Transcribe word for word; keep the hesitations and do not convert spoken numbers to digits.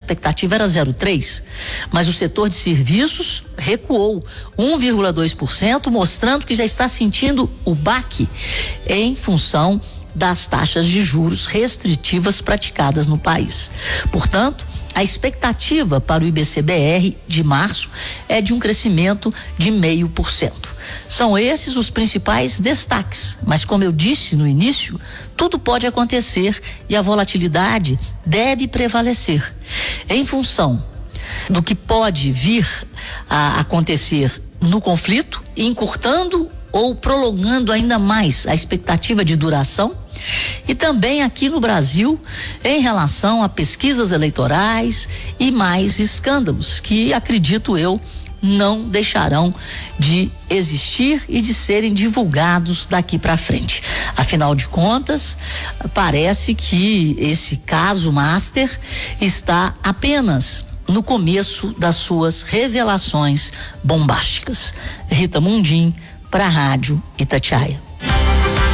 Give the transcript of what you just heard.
expectativa era zero vírgula três, mas o setor de serviços recuou um vírgula dois por cento, mostrando que já está sentindo o baque em função das taxas de juros restritivas praticadas no país. Portanto, a expectativa para o I B C B R de março é de um crescimento de zero vírgula cinco por cento. São esses os principais destaques, mas como eu disse no início, tudo pode acontecer e a volatilidade deve prevalecer. Em função do que pode vir a acontecer no conflito, encurtando ou prolongando ainda mais a expectativa de duração, e também aqui no Brasil em relação a pesquisas eleitorais e mais escândalos que, acredito eu, não deixarão de existir e de serem divulgados daqui para frente. Afinal de contas, parece que esse caso Master está apenas no começo das suas revelações bombásticas. Rita Mundim, para a Rádio Itatiaia.